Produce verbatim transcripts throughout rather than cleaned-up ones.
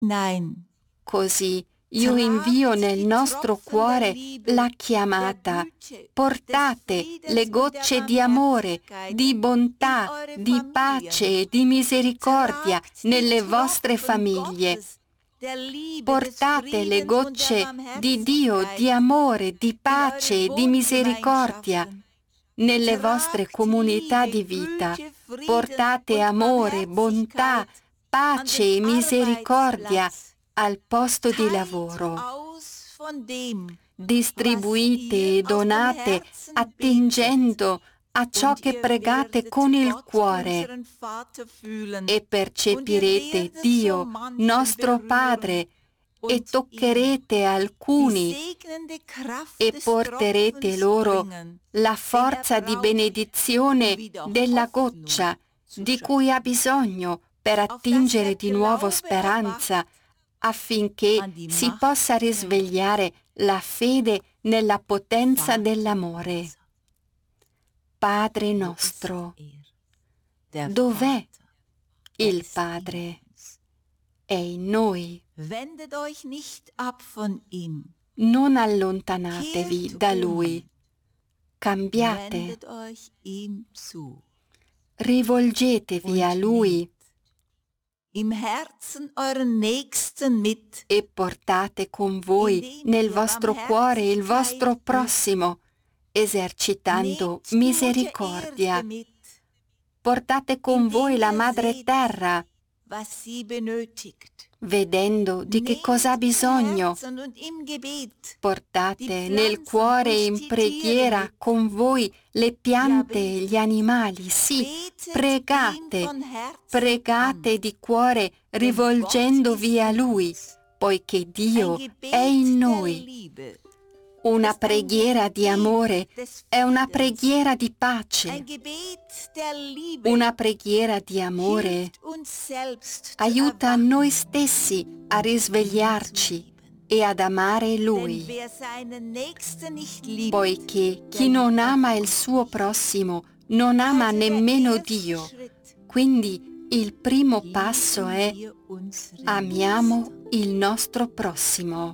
hinein. Così io invio nel nostro cuore la chiamata. Portate le gocce di amore, di bontà, di pace e di misericordia nelle vostre famiglie. Portate le gocce di Dio, di amore, di pace e di misericordia nelle vostre comunità di vita. Portate amore, bontà, pace e misericordia al posto di lavoro. Distribuite e donate attingendo a ciò che pregate con il cuore e percepirete Dio, nostro Padre, e toccherete alcuni e porterete loro la forza di benedizione della goccia di cui ha bisogno per attingere di nuovo speranza, affinché si possa risvegliare la fede nella potenza dell'amore. Padre nostro, dov'è il Padre? È in noi. Non allontanatevi da Lui. Cambiate. Rivolgetevi a Lui e portate con voi nel vostro cuore il vostro prossimo, esercitando misericordia. Portate con voi la Madre Terra, vedendo di che cosa ha bisogno. Portate nel cuore e in preghiera con voi le piante e gli animali. Sì, pregate, pregate di cuore rivolgendovi a Lui, poiché Dio è in noi. Una preghiera di amore è una preghiera di pace. Una preghiera di amore aiuta noi stessi a risvegliarci e ad amare Lui, poiché chi non ama il suo prossimo non ama nemmeno Dio. Quindi il primo passo è: amiamo il nostro prossimo.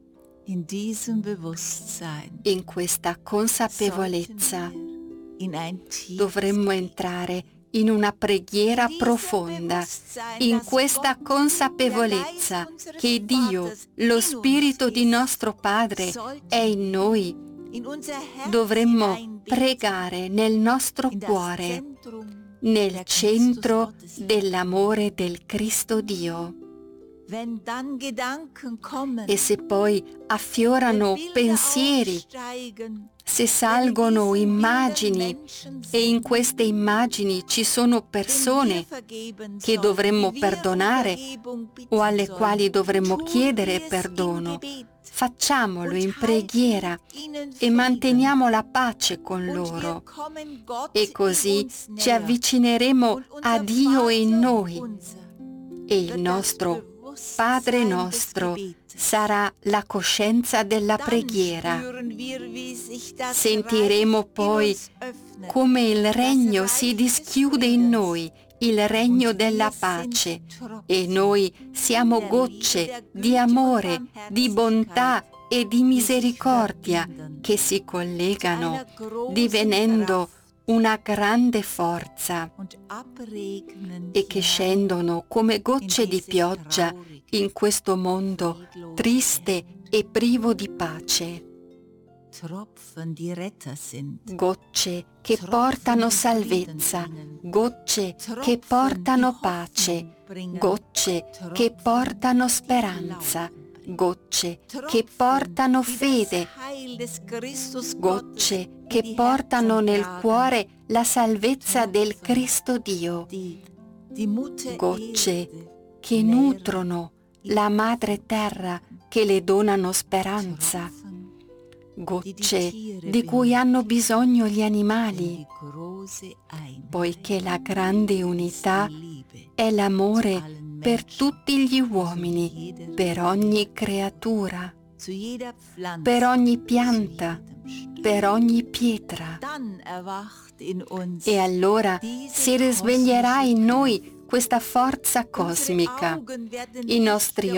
In questa consapevolezza dovremmo entrare in una preghiera profonda, in questa consapevolezza che Dio, lo Spirito di nostro Padre, è in noi. Dovremmo pregare nel nostro cuore, nel centro dell'amore del Cristo Dio. E se poi affiorano pensieri, se salgono immagini e in queste immagini ci sono persone che dovremmo perdonare o alle quali dovremmo chiedere perdono, facciamolo in preghiera e manteniamo la pace con loro. E così ci avvicineremo a Dio in noi e il nostro Padre nostro sarà la coscienza della preghiera. Sentiremo poi come il regno si dischiude in noi, il regno della pace, e noi siamo gocce di amore, di bontà e di misericordia che si collegano, divenendo una grande forza e che scendono come gocce di pioggia in questo mondo triste e privo di pace. Gocce che portano salvezza, gocce che portano pace, gocce che portano speranza, gocce che portano fede, gocce che portano nel cuore la salvezza del Cristo Dio, gocce che nutrono la Madre Terra, che le donano speranza, gocce di cui hanno bisogno gli animali, poiché la grande unità è l'amore per tutti gli uomini, per ogni creatura, per ogni pianta, per ogni pietra. E allora si risveglierà in noi questa forza cosmica. I nostri